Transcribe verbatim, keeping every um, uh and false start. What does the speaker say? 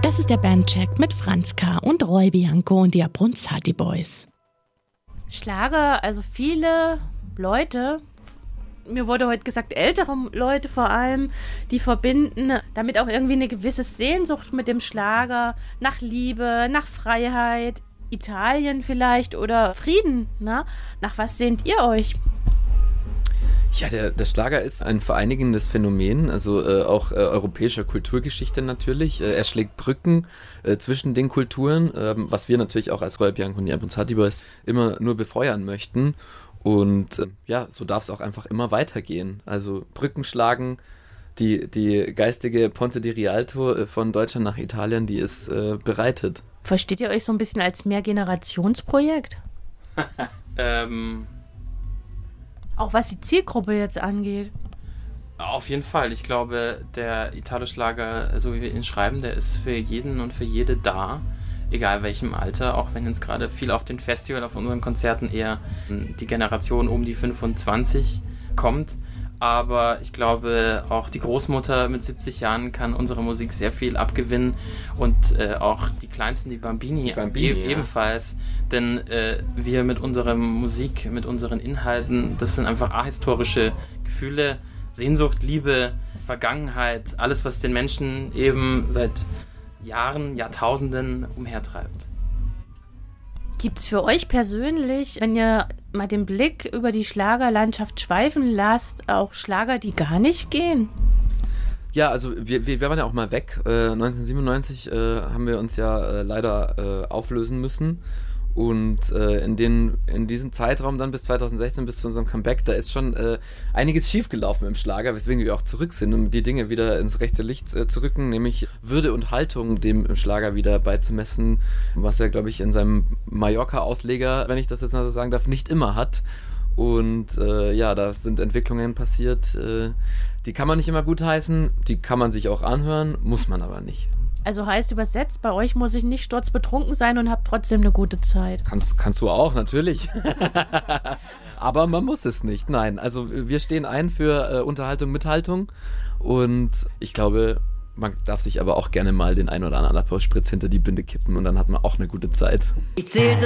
Das ist der Bandcheck mit Franz K. und Roy Bianco und die Abronzati Boys. Schlager, also viele Leute, mir wurde heute gesagt, ältere Leute vor allem, die verbinden damit auch irgendwie eine gewisse Sehnsucht mit dem Schlager, nach Liebe, nach Freiheit, Italien vielleicht oder Frieden. Ne? Nach was sehnt ihr euch? Ja, der, der Schlager ist ein vereinigendes Phänomen, also äh, auch äh, europäischer Kulturgeschichte natürlich. Äh, er schlägt Brücken äh, zwischen den Kulturen, äh, was wir natürlich auch als Roy Bianco und die Abronzati Boys immer nur befeuern möchten. Und äh, ja, so darf es auch einfach immer weitergehen. Also Brücken schlagen, die, die geistige Ponte di Rialto äh, von Deutschland nach Italien, die ist äh, bereitet. Versteht ihr euch so ein bisschen als Mehrgenerationsprojekt? ähm... Auch was die Zielgruppe jetzt angeht. Auf jeden Fall. Ich glaube, der Italo-Schlager, so wie wir ihn schreiben, der ist für jeden und für jede da. Egal welchem Alter. Auch wenn jetzt gerade viel auf den Festivals, auf unseren Konzerten eher die Generation um die fünfundzwanzig kommt. Aber ich glaube, auch die Großmutter mit siebzig Jahren kann unserer Musik sehr viel abgewinnen und äh, auch die Kleinsten, die Bambini, Bambini e- ja. ebenfalls. Denn äh, wir mit unserer Musik, mit unseren Inhalten, das sind einfach ahistorische Gefühle, Sehnsucht, Liebe, Vergangenheit, alles, was den Menschen eben seit Jahren, Jahrtausenden umhertreibt. Gibt es für euch persönlich, wenn ihr mal den Blick über die Schlagerlandschaft schweifen lasst, auch Schlager, die gar nicht gehen? Ja, also wir, wir, wir waren ja auch mal weg. Äh, neunzehnhundertsiebenundneunzig äh, haben wir uns ja äh, leider äh, auflösen müssen. Und äh, in, den, in diesem Zeitraum dann bis zweitausendsechzehn, bis zu unserem Comeback, da ist schon äh, einiges schiefgelaufen im Schlager, weswegen wir auch zurück sind, um die Dinge wieder ins rechte Licht äh, zu rücken, nämlich Würde und Haltung dem Schlager wieder beizumessen, was er, glaube ich, in seinem Mallorca-Ausleger, wenn ich das jetzt mal so sagen darf, nicht immer hat. Und äh, ja, da sind Entwicklungen passiert, äh, die kann man nicht immer gutheißen, die kann man sich auch anhören, muss man aber nicht. Also heißt übersetzt, bei euch muss ich nicht sturzbetrunken sein und habe trotzdem eine gute Zeit. Kannst, kannst du auch, natürlich. Aber man muss es nicht, nein. Also wir stehen ein für äh, Unterhaltung mit Haltung und ich glaube, man darf sich aber auch gerne mal den ein oder anderen Aperol-Spritz hinter die Binde kippen und dann hat man auch eine gute Zeit. Ich zählte